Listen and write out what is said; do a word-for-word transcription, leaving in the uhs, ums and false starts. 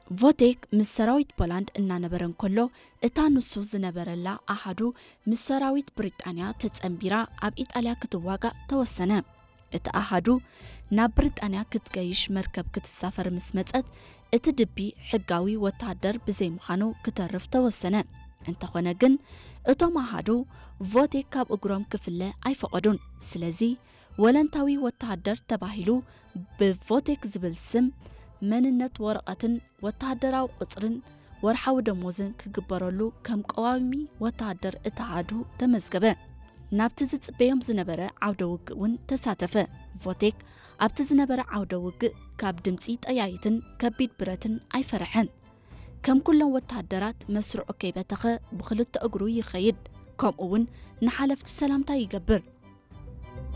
ቮቴክ ምስ ሰራዊት ፖላንድ እናነበረን ከሎ እታ ንሱ ዝነበረላ ኣሓዱ ምስ ሰራዊት ብሪጣንያ ተጸምቢራ ኣብ ኢጣልያ ክትዋጋ ተወሰነ እቲ ኣሓዱ ናብ ብሪጣንያ ክትገይሽ መርከብ ክትሳፈር ምስ መጸት እቲ ድቢ ሕጋዊ ወታደር ብዘይ ምዃኑ ክተርፍ ተወሰነ እንተኾነ ግን እቶም ኣሓዱ ቮቴክ ካብ እግሮም ክፍለ ኣይፈቐዱን ስለዚ ወለንታዊ ወታደር ተባሂሉ ብቮቴክ ዝብል ስም መንነት ወረቐትን ወታደራዊ ቁጽርን ወርሓዊ ደሞዝን ክግበረሉ ከም ቀዋሚ ወታደር እተሓዱ ተመዝገበ ናብቲ ዝጽበዮም ዝነበረ ዓውደ ውግእውን ተሳተፈ ቮቴክ ኣብቲ ዝነበረ ዓውደ ውግእ ካብ ድምፂ ጠያይትን ከቢድ ብረትን ኣይፈረሐን ከም ኩሎም ወታደራት መስርዑ ከይበተኸ ብኽልተ እግሩ ይኸይድ ከምኡውን ንሓለፍቲ ሰላምታ ይገብር